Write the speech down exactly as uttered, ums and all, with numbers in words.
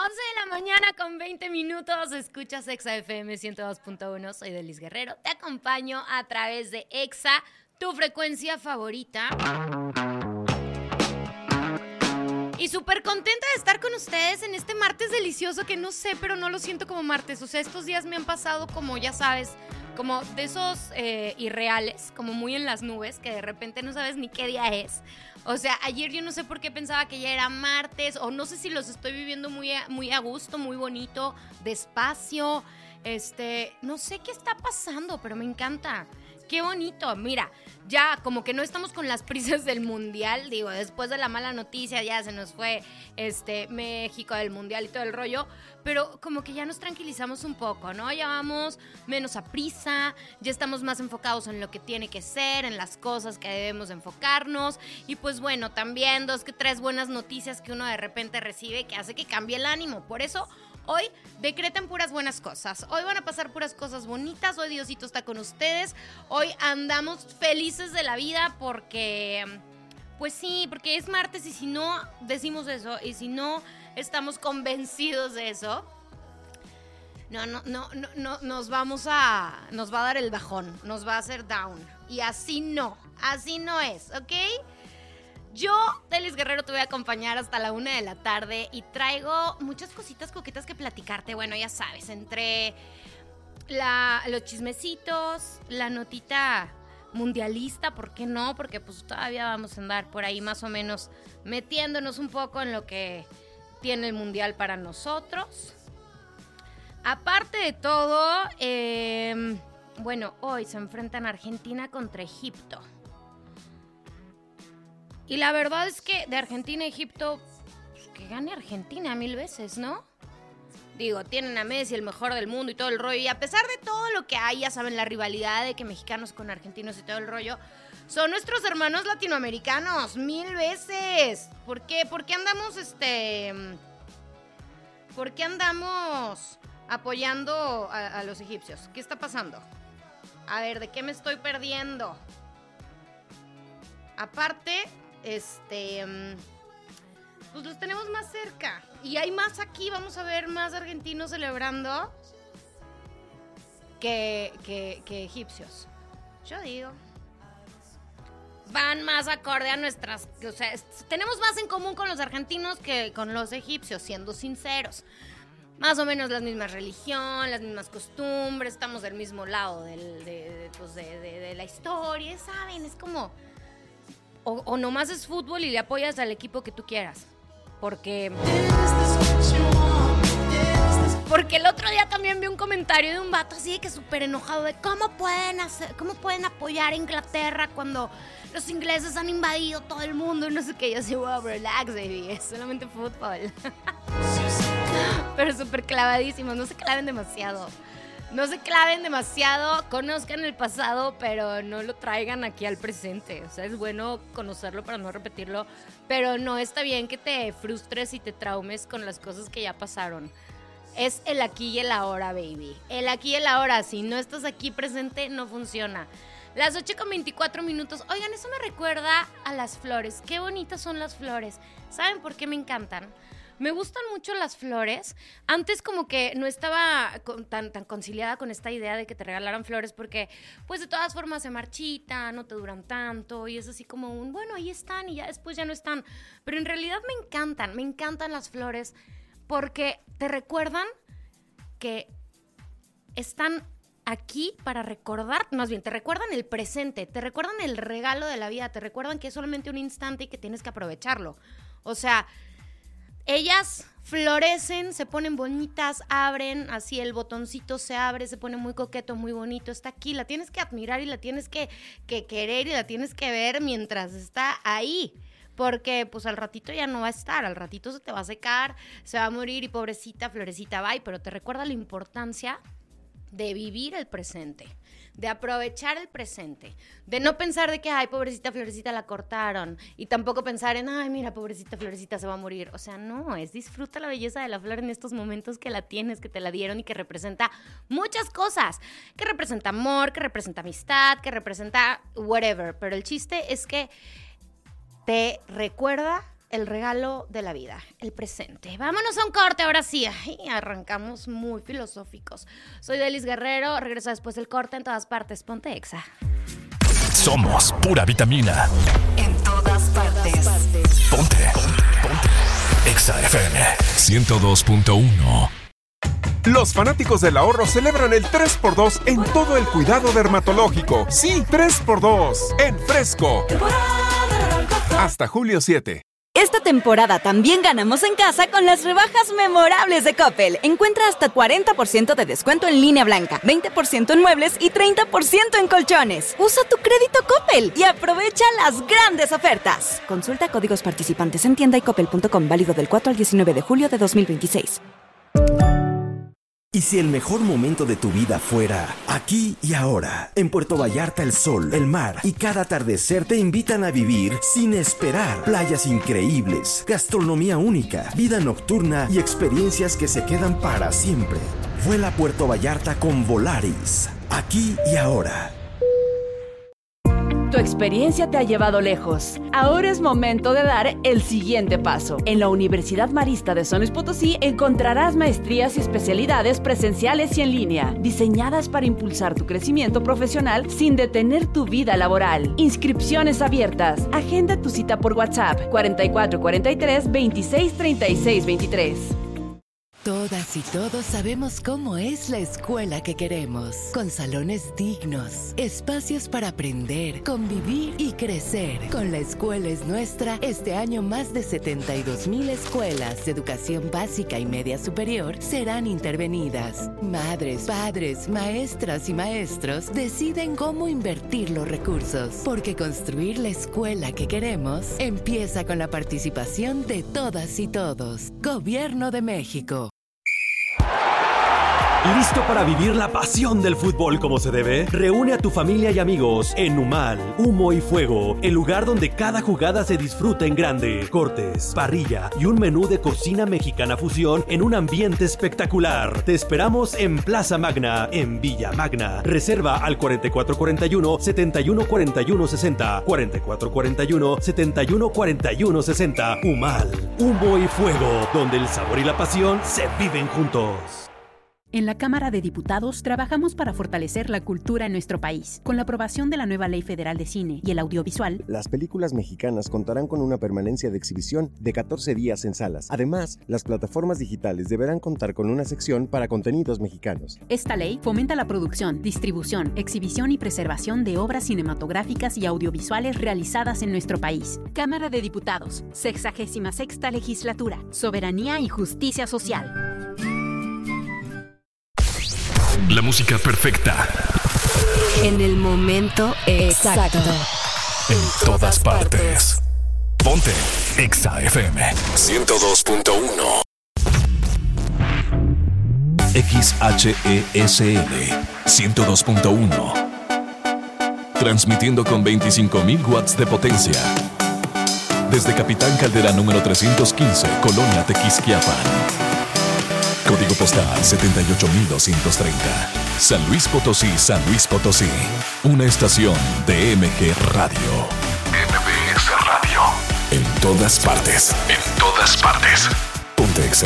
once de la mañana con veinte minutos, escuchas Exa F M ciento dos punto uno, soy Delis Guerrero, te acompaño a través de Exa, tu frecuencia favorita. Y súper contenta de estar con ustedes en este martes delicioso que no sé, pero no lo siento como martes. O sea, estos días me han pasado como, ya sabes, como de esos eh, irreales, como muy en las nubes, que de repente no sabes ni qué día es. O sea, ayer yo no sé por qué pensaba que ya era martes, o no sé si los estoy viviendo muy a, muy a gusto, muy bonito, despacio. Este, no sé qué está pasando, pero me encanta. Qué bonito, mira, ya como que no estamos con las prisas del mundial, digo, después de la mala noticia ya se nos fue este México del mundial y todo el rollo, pero como que ya nos tranquilizamos un poco, ¿no? Ya vamos menos a prisa, ya estamos más enfocados en lo que tiene que ser, en las cosas que debemos enfocarnos, y pues bueno, también dos que tres buenas noticias que uno de repente recibe que hace que cambie el ánimo, por eso hoy decreten puras buenas cosas. Hoy van a pasar puras cosas bonitas. Hoy Diosito está con ustedes. Hoy andamos felices de la vida porque, pues sí, porque es martes y si no decimos eso y si no estamos convencidos de eso, no, no, no, no, no nos vamos a, nos va a dar el bajón, nos va a hacer down. Y así no, así no es, ¿ok? Yo, Delis Guerrero, te voy a acompañar hasta la una de la tarde y traigo muchas cositas coquetas que platicarte. Bueno, ya sabes, entre la, los chismecitos, la notita mundialista, ¿por qué no? Porque pues todavía vamos a andar por ahí más o menos metiéndonos un poco en lo que tiene el mundial para nosotros. Aparte de todo, eh, bueno, hoy se enfrentan Argentina contra Egipto. Y la verdad es que de Argentina a Egipto, pues que gane Argentina mil veces, ¿no? Digo, tienen a Messi, el mejor del mundo y todo el rollo. Y a pesar de todo lo que hay, ya saben, la rivalidad de que mexicanos con argentinos y todo el rollo, son nuestros hermanos latinoamericanos, mil veces. ¿Por qué? ¿Por qué andamos, este... ¿Por qué andamos apoyando a, a los egipcios? ¿Qué está pasando? A ver, ¿de qué me estoy perdiendo? Aparte... Este, pues los tenemos más cerca. Y hay más aquí, vamos a ver más argentinos celebrando que, que, que egipcios. Yo digo. Van más acorde a nuestras... O sea, tenemos más en común con los argentinos que con los egipcios, siendo sinceros. Más o menos la misma religión, las mismas costumbres, estamos del mismo lado del, de, de, pues de, de, de la historia, ¿saben? Es como... O, o nomás es fútbol y le apoyas al equipo que tú quieras. Porque... Porque el otro día también vi un comentario de un vato así de que súper enojado de cómo pueden hacer, cómo pueden apoyar a Inglaterra cuando los ingleses han invadido todo el mundo y no sé qué. Yo así, wow, relax, baby, es solamente fútbol. Pero súper clavadísimos, no se claven demasiado. No se claven demasiado, conozcan el pasado, pero no lo traigan aquí al presente. O sea, es bueno conocerlo para no repetirlo, pero no está bien que te frustres y te traumes con las cosas que ya pasaron. Es el aquí y el ahora, baby. El aquí y el ahora. Si no estás aquí presente, no funciona. Las ocho con veinticuatro minutos. Oigan, eso me recuerda a las flores. Qué bonitas son las flores. ¿Saben por qué me encantan? Me gustan mucho las flores. Antes como que no estaba con, tan, tan conciliada con esta idea de que te regalaran flores porque pues de todas formas se marchitan, no te duran tanto y es así como un, bueno, ahí están y ya después ya no están. Pero en realidad me encantan, me encantan las flores porque te recuerdan que están aquí para recordar, más bien te recuerdan el presente, te recuerdan el regalo de la vida, te recuerdan que es solamente un instante y que tienes que aprovecharlo. O sea... Ellas florecen, se ponen bonitas, abren, así el botoncito se abre, se pone muy coqueto, muy bonito, está aquí, la tienes que admirar y la tienes que, que querer y la tienes que ver mientras está ahí, porque pues al ratito ya no va a estar, al ratito se te va a secar, se va a morir y pobrecita, florecita, bye, pero te recuerda la importancia de vivir el presente, de aprovechar el presente, de no pensar de que, ay, pobrecita florecita la cortaron, y tampoco pensar en, ay, mira, pobrecita florecita se va a morir. O sea, no, es disfruta la belleza de la flor en estos momentos que la tienes, que te la dieron y que representa muchas cosas, que representa amor, que representa amistad, que representa whatever, pero el chiste es que te recuerda el regalo de la vida, el presente. Vámonos a un corte ahora sí. Ay, arrancamos muy filosóficos. Soy Delis Guerrero, regreso después del corte en todas partes. Ponte Exa. Somos pura vitamina. En todas partes. Ponte, ponte, ponte. Exa F M ciento dos punto uno. Los fanáticos del ahorro celebran el tres por dos en todo el cuidado dermatológico. Sí, tres por dos en Fresco. Hasta julio siete. Esta temporada también ganamos en casa con las rebajas memorables de Coppel. Encuentra hasta cuarenta por ciento de descuento en línea blanca, veinte por ciento en muebles y treinta por ciento en colchones. Usa tu crédito Coppel y aprovecha las grandes ofertas. Consulta códigos participantes en tienda y coppel punto com, válido del cuatro al diecinueve de julio de dos mil veintiséis. ¿Y si el mejor momento de tu vida fuera aquí y ahora? En Puerto Vallarta el sol, el mar y cada atardecer te invitan a vivir sin esperar. Playas increíbles, gastronomía única, vida nocturna y experiencias que se quedan para siempre. Vuela a Puerto Vallarta con Volaris. Aquí y ahora. Tu experiencia te ha llevado lejos. Ahora es momento de dar el siguiente paso. En la Universidad Marista de San Luis Potosí encontrarás maestrías y especialidades presenciales y en línea, diseñadas para impulsar tu crecimiento profesional sin detener tu vida laboral. Inscripciones abiertas. Agenda tu cita por WhatsApp cuarenta y cuatro cuarenta y tres veintiséis treinta y seis veintitrés. Todas y todos sabemos cómo es la escuela que queremos, con salones dignos, espacios para aprender, convivir y crecer. Con La Escuela es Nuestra, este año más de setenta y dos mil escuelas de educación básica y media superior serán intervenidas. Madres, padres, maestras y maestros deciden cómo invertir los recursos, porque construir la escuela que queremos empieza con la participación de todas y todos. Gobierno de México. ¿Listo para vivir la pasión del fútbol como se debe? Reúne a tu familia y amigos en Humal, Humo y Fuego, el lugar donde cada jugada se disfruta en grande. Cortes, parrilla y un menú de cocina mexicana fusión en un ambiente espectacular. Te esperamos en Plaza Magna, en Villa Magna. Reserva al cuarenta y cuatro cuarenta y uno, setenta y uno cuarenta y uno sesenta. cuarenta y cuatro cuarenta y uno, setenta y uno cuarenta y uno sesenta. Humal, Humo y Fuego, donde el sabor y la pasión se viven juntos. En la Cámara de Diputados trabajamos para fortalecer la cultura en nuestro país. Con la aprobación de la nueva Ley Federal de Cine y el Audiovisual, las películas mexicanas contarán con una permanencia de exhibición de catorce días en salas. Además, las plataformas digitales deberán contar con una sección para contenidos mexicanos. Esta ley fomenta la producción, distribución, exhibición y preservación de obras cinematográficas y audiovisuales realizadas en nuestro país. Cámara de Diputados, sexagésima sexta Legislatura, Soberanía y Justicia Social. La música perfecta. En el momento exacto. En todas partes. Ponte Exa F M ciento dos punto uno. X H E S L ciento dos punto uno. Transmitiendo con veinticinco mil watts de potencia. Desde Capitán Caldera número trescientos quince, Colonia Tequisquiapan. Código postal setenta y ocho mil doscientos treinta. San Luis Potosí, San Luis Potosí. Una estación de M G Radio. M B S Radio. En todas partes. En todas partes. Ponte Exa